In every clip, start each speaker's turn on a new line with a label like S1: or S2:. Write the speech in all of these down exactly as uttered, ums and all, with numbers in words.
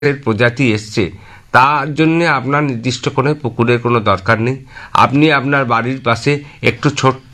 S1: এর প্রজাতি এসছে, তার জন্যে আপনার নির্দিষ্ট কোনো পুকুরের কোনো দরকার নেই। আপনি আপনার বাড়ির পাশে একটু ছোট্ট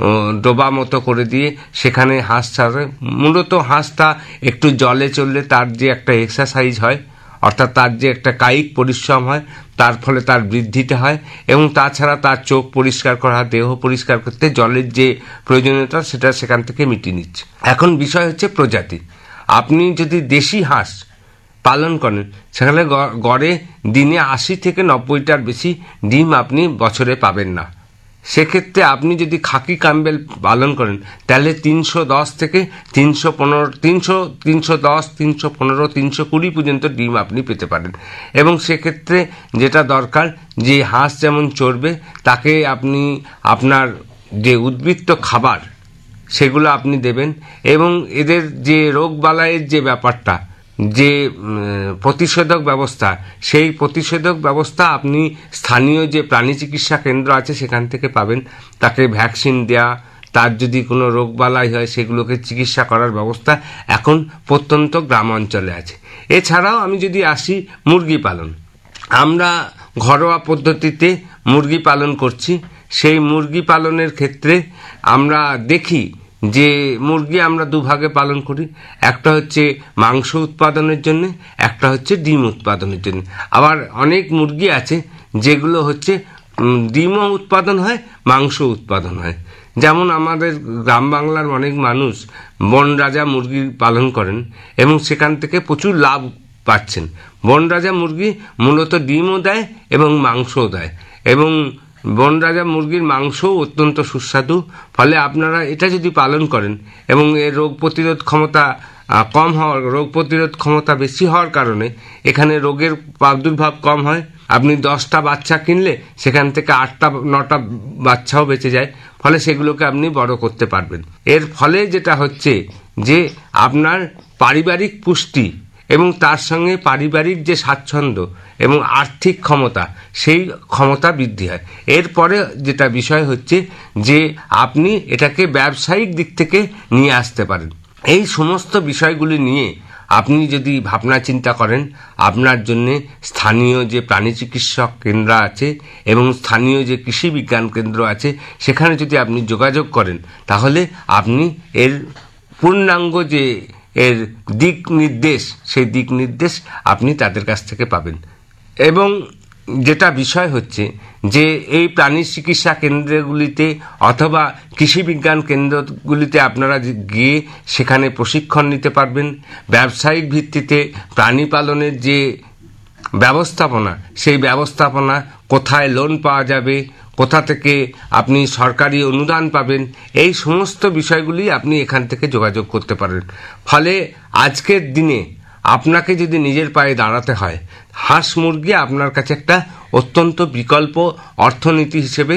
S1: ডোবা মতো করে দিয়ে সেখানে হাঁস ছাড়ে। মূলত হাঁসটা একটু জলে চললে তার যে একটা এক্সারসাইজ হয়, অর্থাৎ তার যে একটা কায়িক পরিশ্রম হয়, তার ফলে তার বৃদ্ধিটা হয় এবং তাছাড়া তার চোখ পরিষ্কার করা, দেহ পরিষ্কার করতে জলের যে প্রয়োজনীয়তা সেটা সেখান থেকে মিটিয়ে নিচ্ছে। এখন বিষয় হচ্ছে প্রজাতি। আপনি যদি দেশি হাঁস পালন করেন, সেখানে গড়ে দিনে আশি থেকে নব্বইটার বেশি ডিম আপনি বছরে পাবেন না। সেক্ষেত্রে আপনি যদি খাকি ক্যাম্বেল পালন করেন, তাহলে তিনশো দশ থেকে তিনশো পনেরো তিনশো তিনশো দশ তিনশো পনেরো তিনশো কুড়ি পর্যন্ত ডিম আপনি পেতে পারেন। এবং সেক্ষেত্রে যেটা দরকার, যে হাঁস যেমন চড়বে, তাকে আপনি আপনার যে উদ্বৃত্ত খাবার সেগুলো আপনি দেবেন। এবং এদের যে রোগবালাইয়ের যে ব্যাপারটা, যে প্রতিষেধক ব্যবস্থা, সেই প্রতিষেধক ব্যবস্থা আপনি স্থানীয় যে প্রাণী চিকিৎসা কেন্দ্র আছে সেখান থেকে পাবেন। তাকে ভ্যাকসিন দেওয়া, তার যদি কোনো রোগবালাই হয় সেগুলোকে চিকিৎসা করার ব্যবস্থা এখন প্রত্যন্ত গ্রাম অঞ্চলে আছে। এছাড়াও আমি যদি আসি মুরগি পালন, আমরা ঘরোয়া পদ্ধতিতে মুরগি পালন করছি। সেই মুরগি পালনের ক্ষেত্রে আমরা দেখি যে মুরগি আমরা দুভাগে পালন করি। একটা হচ্ছে মাংস উৎপাদনের জন্য, একটা হচ্ছে ডিম উৎপাদনের জন্য। আবার অনেক মুরগি আছে যেগুলো হচ্ছে ডিমও উৎপাদন হয়, মাংস উৎপাদন হয়। যেমন আমাদের গ্রাম বাংলার অনেক মানুষ বনরাজা মুরগি পালন করেন এবং সেখান থেকে প্রচুর লাভ পাচ্ছেন। বনরাজা মুরগি মূলত ডিমও দেয় এবং মাংসও দেয়, এবং বনরাজা মুরগির মাংসও অত্যন্ত সুস্বাদু। ফলে আপনারা এটা যদি পালন করেন এবং এর রোগ প্রতিরোধ ক্ষমতা কম হওয়ার রোগ প্রতিরোধ ক্ষমতা বেশি হওয়ার কারণে এখানে রোগের প্রাদুর্ভাব কম হয়। আপনি দশটা বাচ্চা কিনলে সেখান থেকে আটটা নটা বাচ্চাও বেঁচে যায়, ফলে সেগুলোকে আপনি বড় করতে পারবেন। এর ফলে যেটা হচ্ছে যে আপনার পারিবারিক পুষ্টি এবং তার সঙ্গে পারিবারিক যে স্বাচ্ছন্দ্য এবং আর্থিক ক্ষমতা, সেই ক্ষমতা বৃদ্ধি হয়। এরপরে যেটা বিষয় হচ্ছে যে আপনি এটাকে ব্যবসায়িক দিক থেকে নিয়ে আসতে পারেন। এই সমস্ত বিষয়গুলি নিয়ে আপনি যদি ভাবনা চিন্তা করেন, আপনার জন্যে স্থানীয় যে প্রাণী চিকিৎসক কেন্দ্র আছে এবং স্থানীয় যে কৃষি বিজ্ঞান কেন্দ্র আছে, সেখানে যদি আপনি যোগাযোগ করেন, তাহলে আপনি এর পূর্ণাঙ্গ যে এর দিক নির্দেশ, সেই দিক নির্দেশ আপনি তাদের কাছ থেকে পাবেন। এবং যেটা বিষয় হচ্ছে যে এই প্রাণী চিকিৎসা কেন্দ্রগুলিতে অথবা কৃষি বিজ্ঞান কেন্দ্রগুলিতে আপনারা গিয়ে সেখানে প্রশিক্ষণ নিতে পারবেন। ব্যবসায়িক ভিত্তিতে প্রাণী পালনের যে ব্যবস্থাপনা, সেই ব্যবস্থাপনা, কোথায় লোন পাওয়া যাবে, কোথা থেকে আপনি সরকারি অনুদান পাবেন, এই সমস্ত বিষয়গুলি আপনি এখান থেকে যোগাযোগ করতে পারেন। ফলে আজকের দিনে আপনাকে যদি নিজের পায়ে দাঁড়াতে হয়, হাঁস মুরগি আপনার কাছে একটা অত্যন্ত বিকল্প অর্থনীতি হিসেবে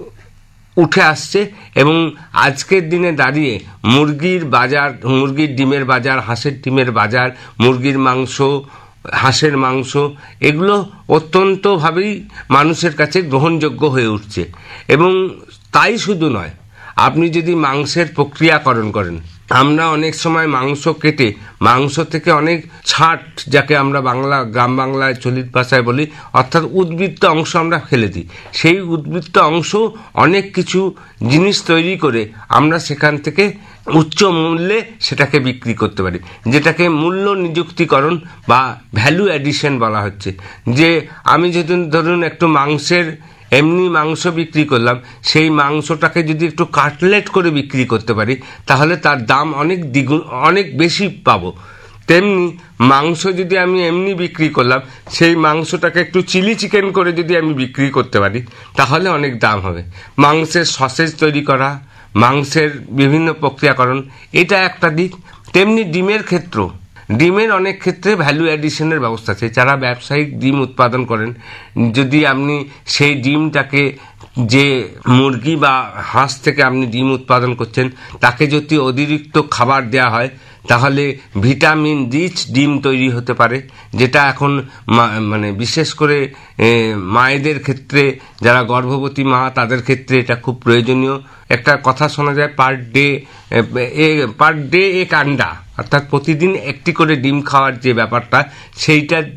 S1: উঠে আসছে। এবং আজকের দিনে দাঁড়িয়ে মুরগির বাজার, মুরগির ডিমের বাজার, হাঁসের ডিমের বাজার, মুরগির মাংস, হাঁসের মাংস, এগুলো অত্যন্তভাবেই মানুষের কাছে গ্রহণযোগ্য হয়ে উঠছে। এবং তাই শুধু নয়, আপনি যদি মাংসের প্রক্রিয়াকরণ করেন, আমরা অনেক সময় মাংস কেটে মাংস থেকে অনেক ছাট, যাকে আমরা বাংলা গ্রাম বাংলায় চলিত ভাষায় বলি, অর্থাৎ উদ্বৃত্ত অংশ আমরা ফেলে দিই। সেই উদ্বৃত্ত অংশ অনেক কিছু জিনিস তৈরি করে আমরা সেখান থেকে উচ্চ মূল্যে সেটাকে বিক্রি করতে পারি, যেটাকে মূল্য নিযুক্তিকরণ বা ভ্যালু অ্যাডিশন বলা হচ্ছে। যে আমি যদি ধরুন একটু মাংসের এমনি মাংস বিক্রি করলাম, সেই মাংসটাকে যদি একটু কাটলেট করে বিক্রি করতে পারি, তাহলে তার দাম অনেক দ্বিগুণ, অনেক বেশি পাবো। তেমনি মাংস যদি আমি এমনি বিক্রি করলাম, সেই মাংসটাকে একটু চিলি চিকেন করে যদি আমি বিক্রি করতে পারি, তাহলে অনেক দাম হবে। মাংসের সসেজ তৈরি করা, মাংসের বিভিন্ন প্রক্রিয়াকরণ, এটা একটা দিক। তেমনি ডিমের ক্ষেত্র, ডিমের অনেক ক্ষেত্রে ভ্যালু অ্যাডিশনের ব্যবস্থা আছে। যারা ব্যবসায়িক ডিম উৎপাদন করেন, যদি আপনি সেই ডিমটাকে, যে মুরগি বা হাঁস থেকে আপনি ডিম উৎপাদন করছেন, তাকে যদি অতিরিক্ত খাবার দেওয়া হয়, তাহলে ভিটামিন রিচ ডিম তৈরি হতে পারে, যেটা এখন মানে বিশেষ করে মায়েদের ক্ষেত্রে, যারা গর্ভবতী মা, তাদের ক্ষেত্রে এটা খুব প্রয়োজনীয়। একটা কথা শোনা যায়, পার ডে পার ডে এক আন্ডা, অর্থাৎ প্রতিদিন একটি করে ডিম খাওয়ার যে ব্যাপারটা সেইটা